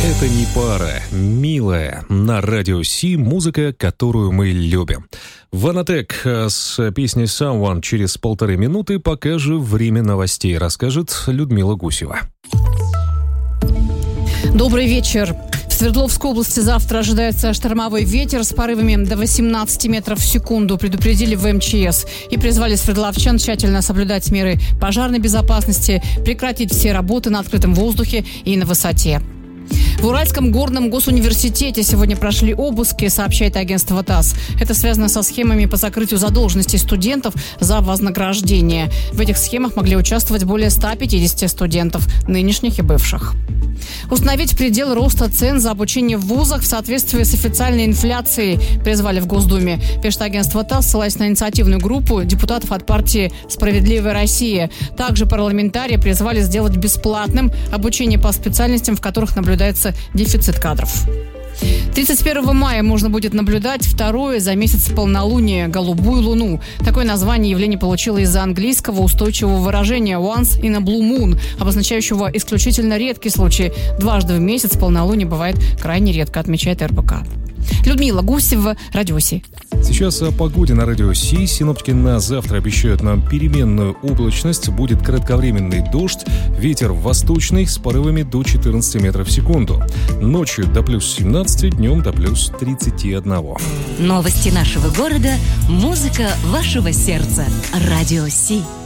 Это не пара, милая. На радио Си музыка, которую мы любим. Ванатек с песней «Someone» через 1,5 минуты, пока же время новостей расскажет Людмила Гусева. Добрый вечер. В Свердловской области завтра ожидается штормовой ветер с порывами до 18 метров в секунду, предупредили в МЧС. И призвали свердловчан тщательно соблюдать меры пожарной безопасности, прекратить все работы на открытом воздухе и на высоте. В Уральском горном госуниверситете сегодня прошли обыски, сообщает агентство ТАСС. Это связано со схемами по закрытию задолженностей студентов за вознаграждение. В этих схемах могли участвовать более 150 студентов, нынешних и бывших. Установить предел роста цен за обучение в вузах в соответствии с официальной инфляцией призвали в Госдуме, пишет агентство ТАСС, ссылаясь на инициативную группу депутатов от партии «Справедливая Россия». Также парламентарии призвали сделать бесплатным обучение по специальностям, в которых наблюдается дефицит кадров. 31 мая можно будет наблюдать второе за месяц полнолуние – голубую луну. Такое название явление получило из-за английского устойчивого выражения «once in a blue moon», обозначающего исключительно редкий случай. Дважды в месяц полнолуние бывает крайне редко, отмечает РБК. Людмила Гусева, Радио Си. Сейчас о погоде на Радио Си. Синоптики на завтра обещают нам переменную облачность. Будет кратковременный дождь, ветер восточный с порывами до 14 метров в секунду. Ночью до плюс 17, днем до плюс 31. Новости нашего города, музыка вашего сердца. Радио Си.